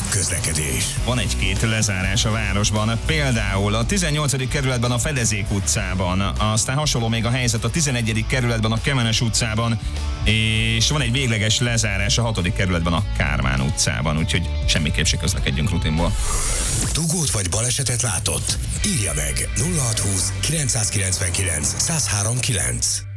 közlekedés. Van egy-két lezárás a városban, például a 18. kerületben a Fedezék utcában, aztán hasonló még a helyzet a 11. kerületben a Kemenes utcában, és van egy végleges lezárás a 6. kerületben a Kármán utcában, úgyhogy semmiképp se közlekedjünk rutinból. Dugót vagy balesetet látott? Írja meg 0620 999 1039.